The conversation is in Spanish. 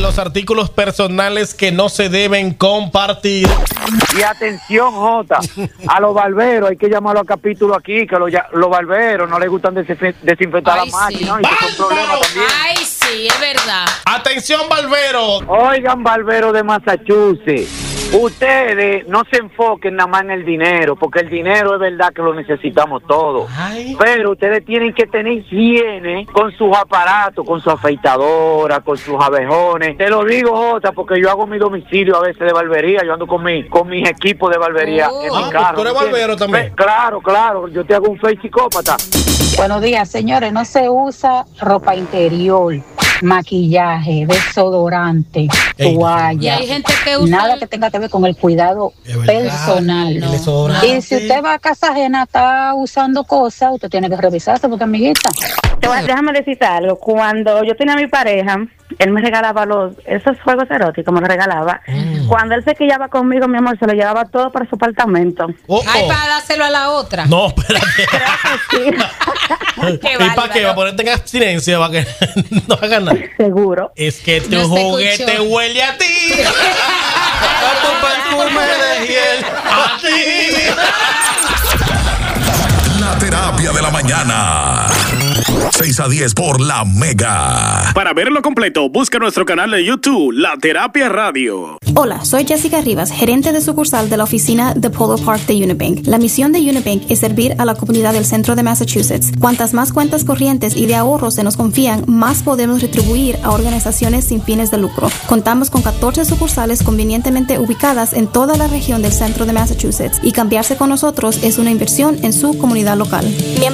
los artículos personales que no se deben compartir. Y atención, Jota, a los barberos hay que llamarlo a capítulo aquí, que los barberos no les gustan desinfectar la máquina, ¿no? Y que son problemas también. Ay, sí, es verdad. Atención, barberos. Oigan, barberos de Massachusetts, ustedes no se enfoquen nada más en el dinero, porque el dinero es verdad que lo necesitamos todos. Ay. Pero ustedes tienen que tener higiene con sus aparatos, con su afeitadora, con sus abejones. Te lo digo, Jota, porque yo hago mi domicilio a veces de barbería, yo ando con mis equipos de barbería en mi carro. ¿Tú eres barbero también? Claro, yo te hago un fake psicópata. Buenos días, señores. No se usa ropa interior, maquillaje, desodorante, toalla. Y hay gente que usa nada que tenga que ver con el cuidado personal. Y si usted va a casa ajena, está usando cosas, usted tiene que revisarse, porque amiguita. Déjame decirte algo. Cuando yo tenía a mi pareja, él me regalaba esos juegos eróticos, me los regalaba. Cuando él se quillaba conmigo, mi amor, se lo llevaba todo para su apartamento. Ay, para dárselo a la otra. No, espérate. Sí. ¿Y para qué? ¿Va a ponerte en abstinencia? ¿Para que no hagas nada? Seguro. Es que tu No se juguete escuchó. huele a ti. A tu perfume de hiel. A ti. La terapia de la mañana. 6 a 10 por La Mega. Para verlo completo, busca nuestro canal de YouTube, La Terapia Radio. Hola, soy Jessica Rivas, gerente de sucursal de la oficina de Polo Park de Unibank. La misión de Unibank es servir a la comunidad del centro de Massachusetts. Cuantas más cuentas corrientes y de ahorro se nos confían, más podemos retribuir a organizaciones sin fines de lucro. Contamos con 14 sucursales convenientemente ubicadas en toda la región del centro de Massachusetts y cambiarse con nosotros es una inversión en su comunidad local.